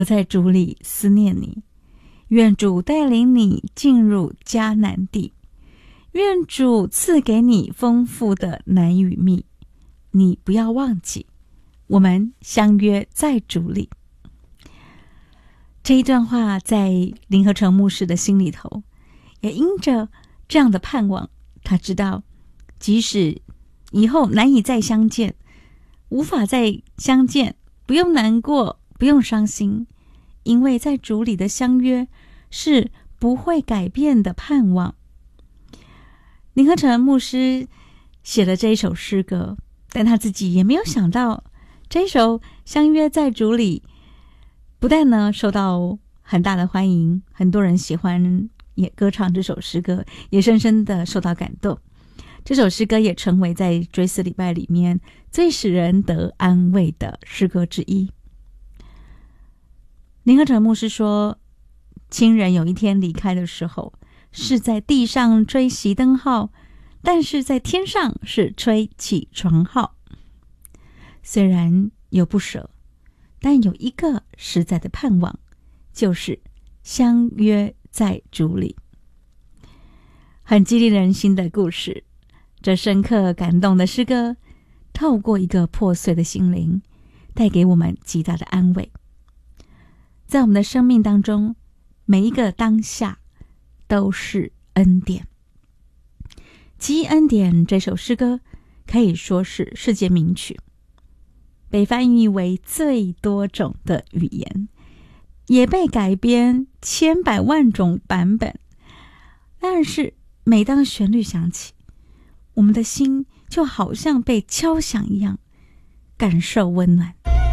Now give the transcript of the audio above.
在主里思念你，愿主带领你进入迦南地，愿主赐给你丰富的奶与蜜。你不要忘记，我们相约在主里。这一段话在林和成牧师的心里头，也因着这样的盼望，他知道即使以后难以再相见，无法再相见，不用难过，不用伤心，因为在主里的相约是不会改变的盼望。林和成牧师写了这一首诗歌，但他自己也没有想到，这一首相约在主里不但呢受到很大的欢迎，很多人喜欢也歌唱这首诗歌，也深深的受到感动。这首诗歌也成为在追思礼拜里面最使人得安慰的诗歌之一。林和成牧师说，亲人有一天离开的时候，是在地上吹熄灯号，但是在天上是吹起床号。虽然有不舍，但有一个实在的盼望，就是相约在主里。很激励人心的故事，这深刻感动的诗歌，透过一个破碎的心灵，带给我们极大的安慰。在我们的生命当中，每一个当下都是恩典。奇异恩典这首诗歌可以说是世界名曲，被翻译为最多种的语言，也被改编千百万种版本。但是每当旋律响起，我们的心就好像被敲响一样，感受温暖。